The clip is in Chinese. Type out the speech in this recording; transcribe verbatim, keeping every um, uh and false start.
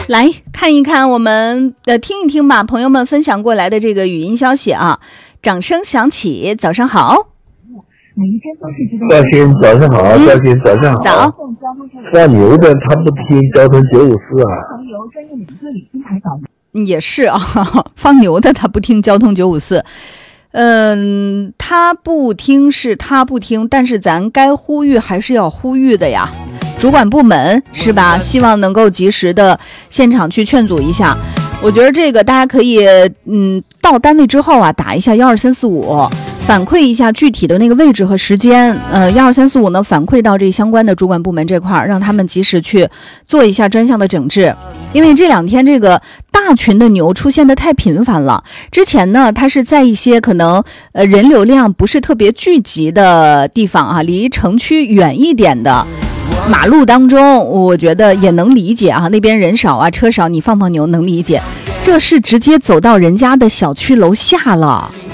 来看一看我们呃听一听吧，朋友们分享过来的这个语音消息啊，掌声响起，早上好。 赵鑫，早上好， 嗯、 赵鑫，早上好。 早。 放牛的他不听交通九五四啊。 也是啊，放牛的他不听交通九五四。嗯，他不听是他不听，但是咱该呼吁还是要呼吁的呀。主管部门是吧？希望能够及时的现场去劝阻一下。我觉得这个大家可以，嗯，到单位之后啊，打一下幺二三四五，反馈一下具体的那个位置和时间。呃，幺二三四五呢，反馈到这相关的主管部门这块儿，让他们及时去做一下专项的整治。因为这两天这个大群的牛出现的太频繁了。之前呢，它是在一些可能呃人流量不是特别聚集的地方啊，离城区远一点的马路当中，我觉得也能理解啊，那边人少啊，车少，你放放牛能理解。这是直接走到人家的小区楼下了。